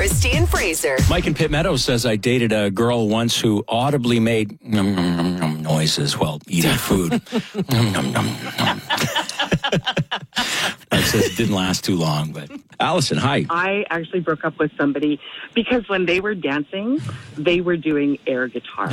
Christy and Fraser. Mike in Pitt Meadows says, I dated a girl once who audibly made noises while eating food. It says it didn't last too long, but Allison, hi. I actually broke up with somebody because when they were dancing, they were doing air guitar.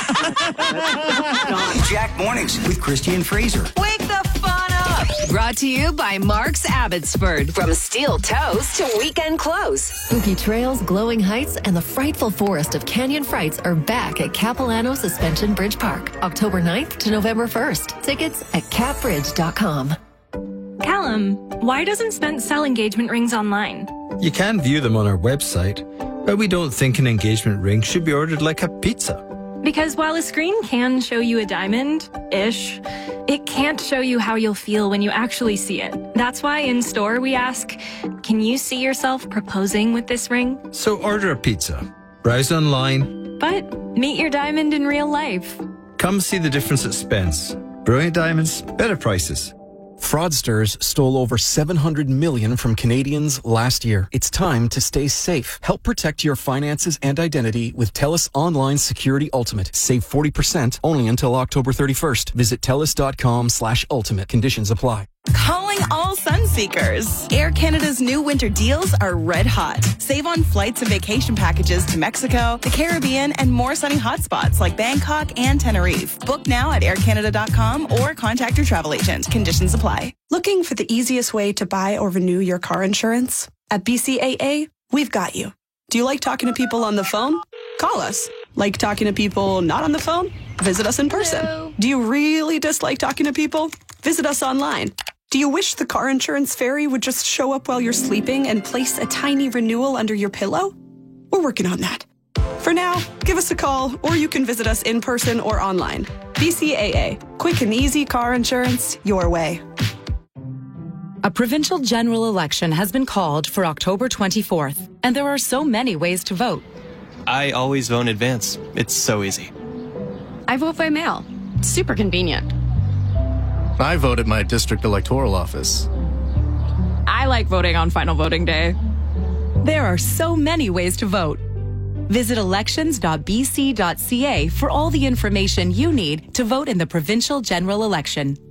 Jack Mornings with Christy and Fraser. Wake the fun up. Brought to you by Mark's Abbotsford. From steel toes to weekend clothes. Spooky trails, glowing heights, and the frightful forest of Canyon Frights are back at Capilano Suspension Bridge Park, October 9th to November 1st. Tickets at capbridge.com. Callum, why doesn't Spence sell engagement rings online? You can view them on our website, but we don't think an engagement ring should be ordered like a pizza. Because while a screen can show you a diamond-ish, it can't show you how you'll feel when you actually see it. That's why in store we ask, can you see yourself proposing with this ring? So order a pizza, browse online, But meet your diamond in real life. come see the difference at Spence. Brilliant diamonds, better prices. Fraudsters stole over $700 million from Canadians last year. It's time to stay safe. Help protect your finances and identity with TELUS Online Security Ultimate. Save 40% only until October 31st. Visit TELUS.com/ultimate. Conditions apply. Calling all Sunseekers. Air Canada's new winter deals are red hot. Save on flights and vacation packages to Mexico, the Caribbean, and more sunny hotspots like Bangkok and Tenerife. Book now at aircanada.com or contact your travel agent. Conditions apply. Looking for the easiest way to buy or renew your car insurance? At BCAA, we've got you. Do you like talking to people on the phone? Call us. Like talking to people not on the phone? Visit us in person. Hello. Do you really dislike talking to people? Visit us online. Do you wish the car insurance fairy would just show up while you're sleeping and place a tiny renewal under your pillow? We're working on that. For now, give us a call, or you can visit us in person or online. BCAA, quick and easy car insurance your way. A provincial general election has been called for October 24th, and there are so many ways to vote. I always vote in advance. It's so easy. I vote by mail. Super convenient. I vote at my district electoral office. I like voting on final voting day. There are so many ways to vote. Visit elections.bc.ca for all the information you need to vote in the provincial general election.